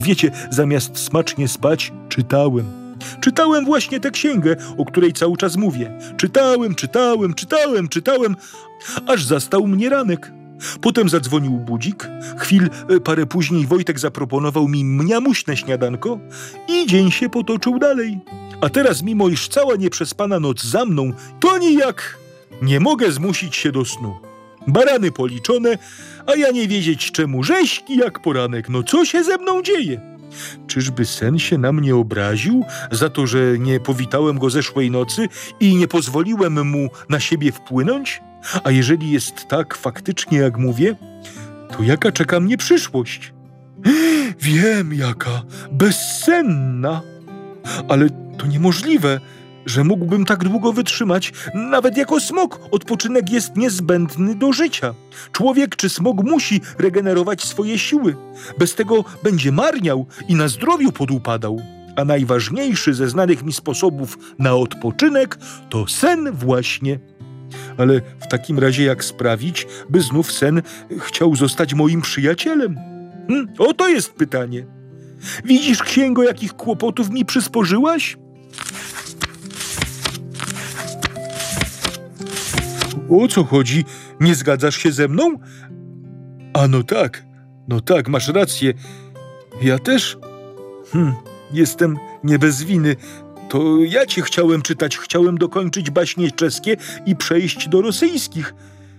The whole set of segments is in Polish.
Wiecie, zamiast smacznie spać, czytałem. Czytałem właśnie tę księgę, o której cały czas mówię. Czytałem, aż zastał mnie ranek. Potem zadzwonił budzik, parę później Wojtek zaproponował mi mniamuśne śniadanko i dzień się potoczył dalej. A teraz, mimo iż cała nieprzespana noc za mną, to nijak nie mogę zmusić się do snu. Barany policzone, a ja nie wiedzieć czemu rzeźki jak poranek. No co się ze mną dzieje? Czyżby sen się na mnie obraził za to, że nie powitałem go zeszłej nocy i nie pozwoliłem mu na siebie wpłynąć? A jeżeli jest tak faktycznie, jak mówię, to jaka czeka mnie przyszłość? Wiem jaka, bezsenna. Ale to niemożliwe, że mógłbym tak długo wytrzymać. Nawet jako smok odpoczynek jest niezbędny do życia. Człowiek czy smok musi regenerować swoje siły. Bez tego będzie marniał i na zdrowiu podupadał. A najważniejszy ze znanych mi sposobów na odpoczynek to sen właśnie. Ale w takim razie jak sprawić, by znów sen chciał zostać moim przyjacielem? Oto jest pytanie. Widzisz, księgo, jakich kłopotów mi przysporzyłaś? O co chodzi? Nie zgadzasz się ze mną? A no tak, masz rację. Ja też? Jestem nie bez winy. To ja cię chciałem czytać, chciałem dokończyć baśnie czeskie i przejść do rosyjskich.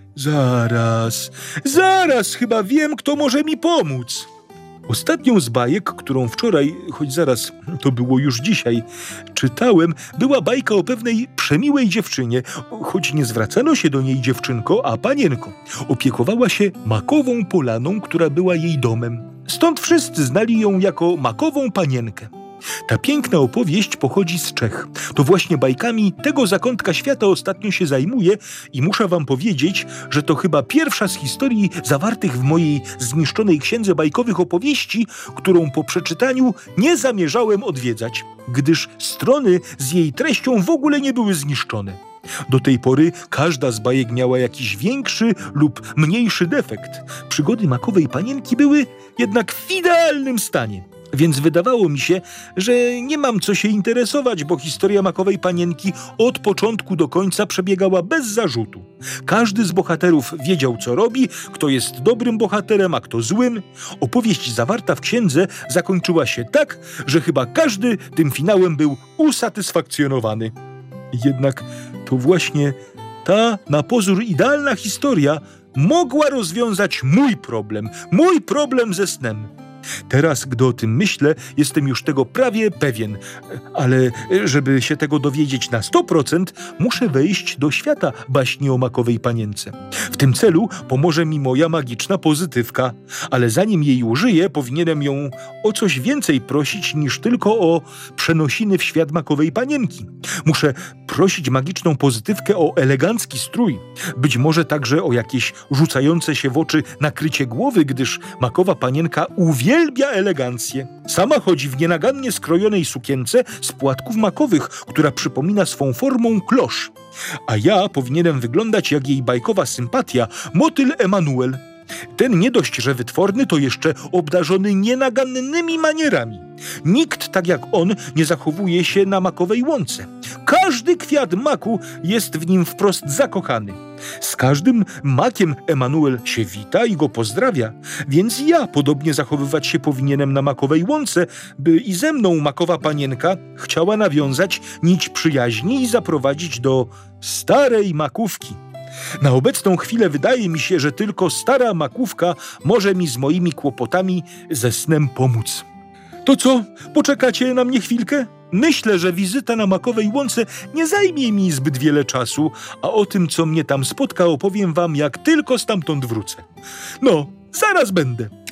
Zaraz, chyba wiem, kto może mi pomóc. Ostatnią z bajek, którą wczoraj, choć zaraz, to było już dzisiaj, czytałem, była bajka o pewnej przemiłej dziewczynie, choć nie zwracano się do niej dziewczynko, a panienko. Opiekowała się makową polaną, która była jej domem. Stąd wszyscy znali ją jako makową panienkę. Ta piękna opowieść pochodzi z Czech. To właśnie bajkami tego zakątka świata ostatnio się zajmuję i muszę wam powiedzieć, że to chyba pierwsza z historii zawartych w mojej zniszczonej księdze bajkowych opowieści, którą po przeczytaniu nie zamierzałem odwiedzać, gdyż strony z jej treścią w ogóle nie były zniszczone. Do tej pory każda z bajek miała jakiś większy lub mniejszy defekt. Przygody makowej panienki były jednak w idealnym stanie. Więc wydawało mi się, że nie mam co się interesować, bo historia makowej panienki od początku do końca przebiegała bez zarzutu. Każdy z bohaterów wiedział, co robi, kto jest dobrym bohaterem, a kto złym. Opowieść zawarta w księdze zakończyła się tak, że chyba każdy tym finałem był usatysfakcjonowany. Jednak to właśnie ta na pozór idealna historia mogła rozwiązać mój problem ze snem. Teraz, gdy o tym myślę, jestem już tego prawie pewien, ale żeby się tego dowiedzieć na 100%, muszę wejść do świata baśni o makowej panience. W tym celu pomoże mi moja magiczna pozytywka, ale zanim jej użyję, powinienem ją o coś więcej prosić niż tylko o przenosiny w świat makowej panienki. Muszę prosić magiczną pozytywkę o elegancki strój, być może także o jakieś rzucające się w oczy nakrycie głowy, gdyż makowa panienka uwielbia elegancję. Sama chodzi w nienagannie skrojonej sukience z płatków makowych, która przypomina swą formą klosz. A ja powinienem wyglądać jak jej bajkowa sympatia, motyl Emanuel. Ten nie dość, że wytworny, to jeszcze obdarzony nienagannymi manierami. Nikt tak jak on nie zachowuje się na makowej łące. Każdy kwiat maku jest w nim wprost zakochany. Z każdym makiem Emanuel się wita i go pozdrawia, więc ja podobnie zachowywać się powinienem na makowej łące, by i ze mną makowa panienka chciała nawiązać nić przyjaźni i zaprowadzić do starej makówki. Na obecną chwilę wydaje mi się, że tylko stara makówka może mi z moimi kłopotami ze snem pomóc. To co, poczekacie na mnie chwilkę? Myślę, że wizyta na makowej łące nie zajmie mi zbyt wiele czasu, a o tym, co mnie tam spotka, opowiem wam, jak tylko stamtąd wrócę. No, zaraz będę.